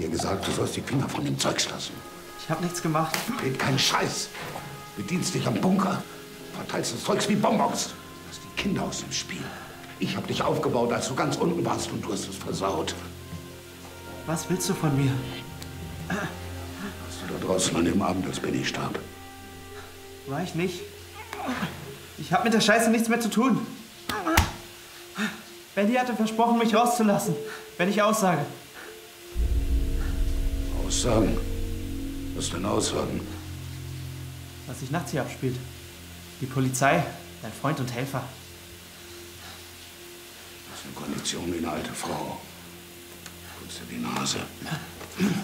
dir gesagt, du sollst die Finger von dem Zeugs lassen. Ich hab nichts gemacht. Red keinen Scheiß. Bedienst dich am Bunker, verteilst das Zeugs wie Bonbons. Lass die Kinder aus dem Spiel. Ich hab dich aufgebaut, als du ganz unten warst und du hast es versaut. Was willst du von mir? Warst du da draußen an dem Abend, als Benny starb? War ich nicht. Ich hab mit der Scheiße nichts mehr zu tun. Benny hatte versprochen, mich rauszulassen, wenn ich aussage. Aussagen? Was denn Aussagen? Was sich nachts hier abspielt. Die Polizei, dein Freund und Helfer. Das ist eine Kondition wie eine alte Frau. Putz dir die Nase.